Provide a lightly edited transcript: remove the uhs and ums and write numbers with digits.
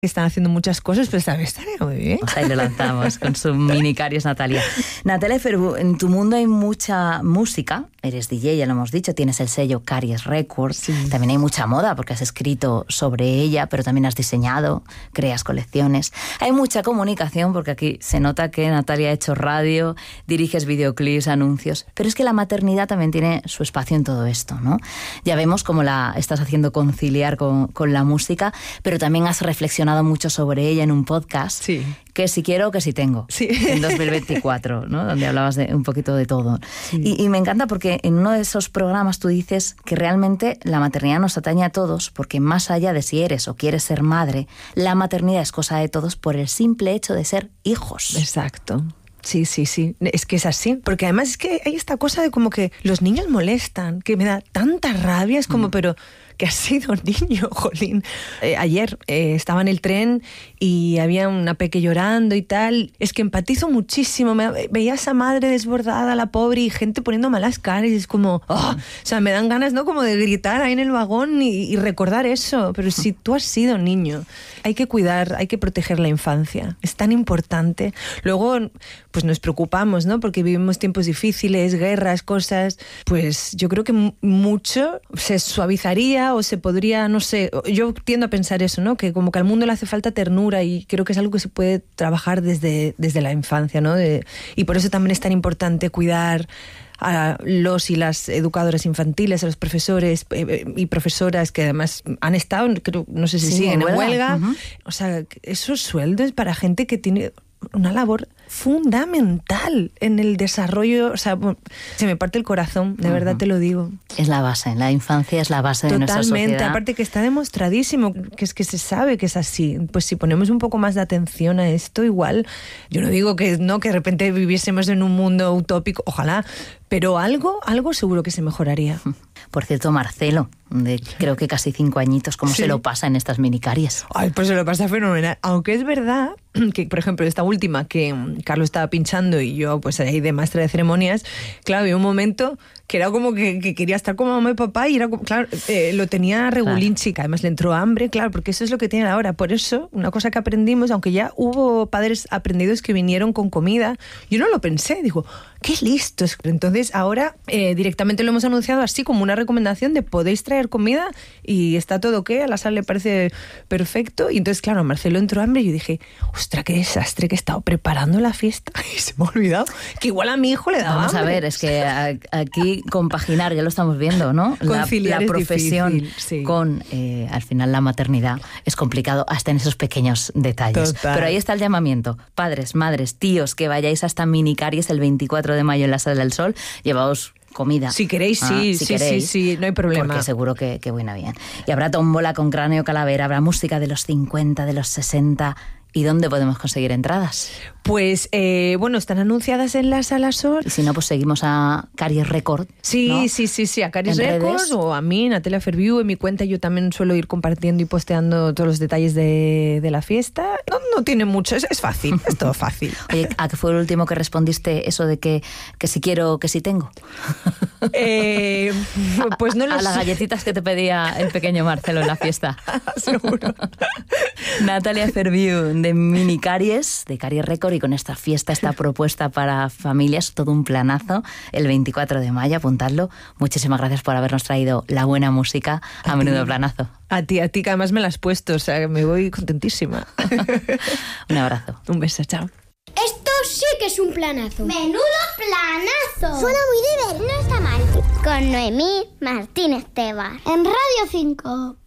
Están haciendo muchas cosas, pero esta vez estaría muy bien. Pues ahí lo lanzamos con su mini caries, Natalia. Natalia Ferbu, en tu mundo hay mucha música. Eres DJ, ya lo hemos dicho, tienes el sello Caries Records. Sí. También hay mucha moda porque has escrito sobre ella, pero también has diseñado, creas colecciones. Hay mucha comunicación porque aquí se nota que Natalia ha hecho radio, diriges videoclips, anuncios. Pero es que la maternidad también tiene su espacio en todo esto, ¿no? Ya vemos cómo la estás haciendo conciliar con la música, pero también has reflexionado mucho sobre ella en un podcast, Sí. Que si quiero, que si tengo, Sí. en 2024, ¿no? Donde hablabas de un poquito de todo. Sí. Y me encanta porque en uno de esos programas tú dices que realmente la maternidad nos atañe a todos, porque más allá de si eres o quieres ser madre, la maternidad es cosa de todos por el simple hecho de ser hijos. Exacto. Sí, sí, sí. Es que es así. Porque además es que hay esta cosa de como que los niños molestan, que me da tanta rabia. Es como, pero que has sido niño, jolín. Ayer estaba en el tren y había una peque llorando y tal. Es que empatizo muchísimo. Veía a esa madre desbordada, la pobre, y gente poniendo malas caras. Y es como, o sea, me dan ganas, ¿no? Como de gritar ahí en el vagón y recordar eso. Pero si tú has sido niño, hay que cuidar, hay que proteger la infancia. Es tan importante. Luego, pues nos preocupamos, ¿no? Porque vivimos tiempos difíciles, guerras, cosas. Pues yo creo que mucho se suavizaría o se podría, no sé, yo tiendo a pensar eso, ¿no? Que como que al mundo le hace falta ternura y creo que es algo que se puede trabajar desde la infancia, ¿no? Y por eso también es tan importante cuidar a los y las educadoras infantiles, a los profesores y profesoras que además han estado, creo, no sé si siguen en huelga. Uh-huh. O sea, esos sueldos para gente que tiene una labor fundamental en el desarrollo, o sea, se me parte el corazón, de verdad te lo digo. Es la base, la infancia es la base de nuestra sociedad. Totalmente, aparte que está demostradísimo, que es que se sabe que es así. Pues si ponemos un poco más de atención a esto, igual, yo no digo que no, que de repente viviésemos en un mundo utópico, ojalá, pero algo seguro que se mejoraría. Por cierto, Marcelo, de creo que casi 5 añitos, ¿cómo se lo pasa en estas minicaries? Ay, pues se lo pasa fenomenal. Aunque es verdad que, por ejemplo, esta última que Carlos estaba pinchando y yo, pues ahí de maestra de ceremonias, claro, había un momento que era como que quería estar con mamá y papá y era como, claro, lo tenía regulín, claro. Chica, además le entró hambre, claro, porque eso es lo que tienen ahora. Por eso, una cosa que aprendimos, aunque ya hubo padres aprendidos que vinieron con comida, yo no lo pensé, digo, qué listos. Entonces ahora directamente lo hemos anunciado así como una recomendación de podéis traer comida y está todo ok, a la sala le parece perfecto. Y entonces, claro, Marcelo entró hambre y yo dije, ostras, qué desastre que he estado preparando la fiesta y se me ha olvidado que igual a mi hijo le daba Vamos hambre. A ver, es que aquí compaginar, ya lo estamos viendo, ¿no? La profesión difícil, sí. Con, al final, la maternidad es complicado hasta en esos pequeños detalles. Total. Pero ahí está el llamamiento. Padres, madres, tíos, que vayáis hasta Minicaries el 24 de mayo en la Sala del Sol, llevaos comida. Si queréis, sí, no hay problema. Porque seguro que buena bien. Y habrá tómbola con cráneo calavera, habrá música de los 50, de los 60... ¿Y dónde podemos conseguir entradas? Pues, bueno, están anunciadas en la Sala Sol. Y si no, pues seguimos a Caries Record. Sí, ¿no? sí, a Caries Records o a mí, Natalia Ferviu, en mi cuenta yo también suelo ir compartiendo y posteando todos los detalles de la fiesta. No tiene mucho, es fácil, es todo fácil. Oye, ¿a qué fue el último que respondiste eso de que si quiero, que si tengo? Pues no lo sé. A las galletitas que te pedía el pequeño Marcelo en la fiesta. Seguro. Natalia Ferviu, de Minicaries, de Caries Record, y con esta fiesta, esta propuesta para familias, todo un planazo, el 24 de mayo, apuntadlo. Muchísimas gracias por habernos traído la buena música a Menudo Planazo. A ti, que además me la has puesto, o sea, me voy contentísima. Un abrazo. Un beso, chao. Esto sí que es un planazo. ¡Menudo planazo! Suena muy divertido. No está mal. Con Noemí Martínez Tebas. En Radio 5.